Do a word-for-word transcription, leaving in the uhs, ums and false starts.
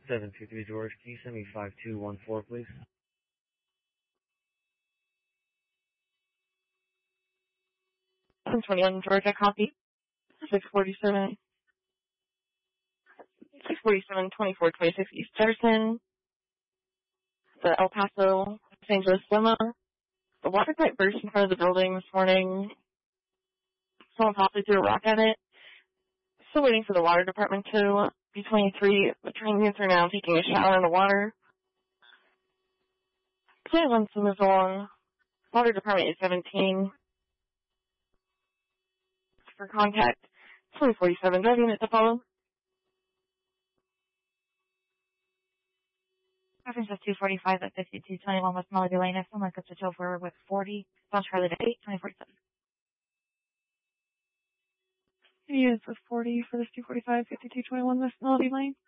seven two three George, can you send me five two one four, please? seven twenty-one Georgia, copy. six forty-seven, six forty-seven, twenty-four twenty-six East Jefferson. The El Paso, Los Angeles limo. The water pipe burst in front of the building this morning. Someone possibly threw a rock at it. Still waiting for the water department to be twenty-three. The transients are now taking a shower in the water. Plan once to move along. Water department is seventeen. For contact, twenty forty-seven. Do I have unit to follow? Reference is two forty-five at fifty-two twenty-one West Melody Lane. If someone could switch over with forty, South Charlotte at eight, twenty forty-seven. Units with forty for this two forty-five, fifty-two twenty-one West Melody Lane.